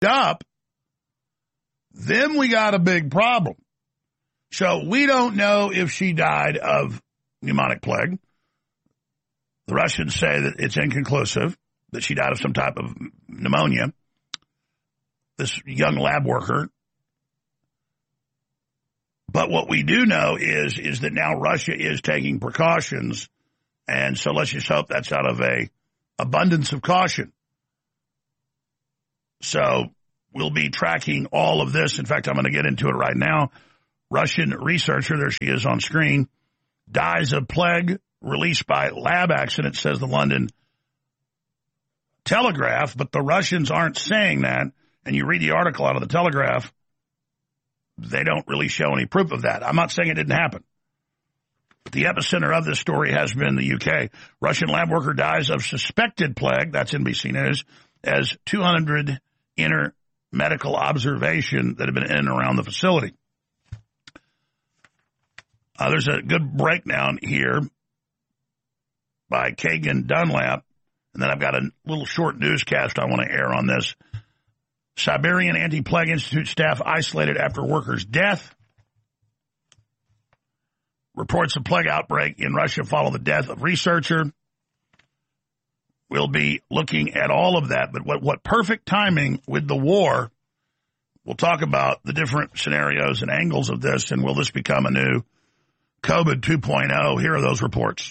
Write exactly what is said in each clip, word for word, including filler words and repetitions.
up, then we got a big problem. So we don't know if she died of pneumonic plague. The Russians say that it's inconclusive, that she died of some type of pneumonia. This young lab worker. But what we do know is, is that now Russia is taking precautions, and so let's just hope that's out of a abundance of caution. So we'll be tracking all of this. In fact, I'm going to get into it right now. Russian researcher, there she is on screen, dies of plague released by lab accident, says the London Telegraph, but the Russians aren't saying that. And you read the article out of the Telegraph, they don't really show any proof of that. I'm not saying it didn't happen. But the epicenter of this story has been the U K. Russian lab worker dies of suspected plague, that's N B C News, as two hundred enter medical observation that have been in and around the facility. Uh, there's a good breakdown here by Kagan Dunlap, and then I've got a little short newscast I want to air on this. Siberian Anti-Plague Institute staff isolated after worker's death. Reports of plague outbreak in Russia follow the death of researcher. We'll be looking at all of that, but what, what perfect timing with the war. We'll talk about the different scenarios and angles of this, and will this become a new COVID two point oh? Here are those reports.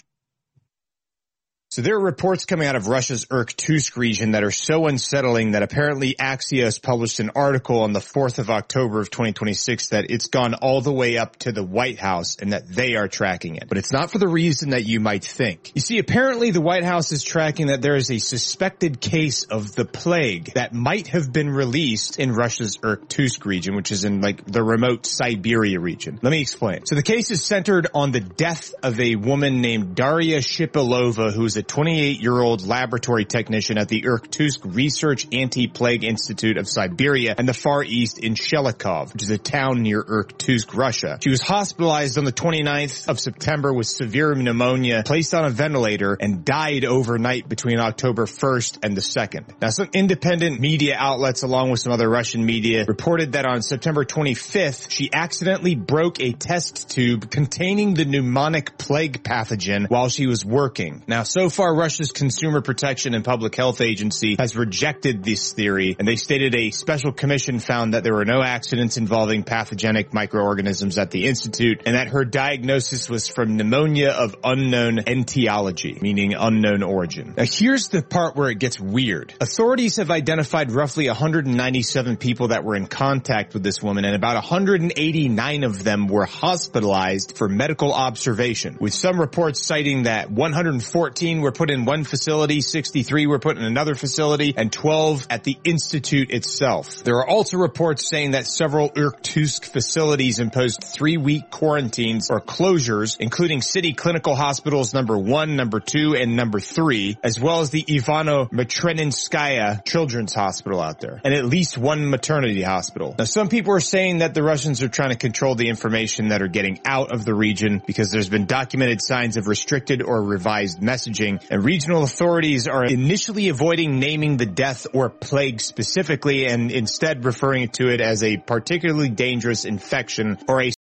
So there are reports coming out of Russia's Irkutsk region that are so unsettling that apparently Axios published an article on the fourth of October of twenty twenty-six that it's gone all the way up to the White House and that they are tracking it. But it's not for the reason that you might think. You see, apparently the White House is tracking that there is a suspected case of the plague that might have been released in Russia's Irkutsk region, which is in like the remote Siberia region. Let me explain. So the case is centered on the death of a woman named Daria Shipilova, who is a twenty-eight-year-old laboratory technician at the Irkutsk Research Anti-Plague Institute of Siberia and the Far East in Shelikov, which is a town near Irkutsk, Russia. She was hospitalized on the twenty-ninth of September with severe pneumonia, placed on a ventilator, and died overnight between October first and the second. Now, some independent media outlets, along with some other Russian media, reported that on September twenty-fifth, she accidentally broke a test tube containing the pneumonic plague pathogen while she was working. Now, so far, Russia's Consumer Protection and Public Health Agency has rejected this theory, and they stated a special commission found that there were no accidents involving pathogenic microorganisms at the institute, and that her diagnosis was from pneumonia of unknown etiology, meaning unknown origin. Now, here's the part where it gets weird. Authorities have identified roughly one hundred ninety-seven people that were in contact with this woman, and about one hundred eighty-nine of them were hospitalized for medical observation, with some reports citing that one hundred fourteen were put in one facility, sixty-three were put in another facility, and twelve at the institute itself. There are also reports saying that several Irkutsk facilities imposed three-week quarantines or closures, including city clinical hospitals number one, number two, and number three, as well as the Ivano Matrininskaya Children's Hospital out there, and at least one maternity hospital. Now, some people are saying that the Russians are trying to control the information that are getting out of the region because there's been documented signs of restricted or revised messaging, and regional authorities are initially avoiding naming the death or plague specifically and instead referring to it as a particularly dangerous infection or a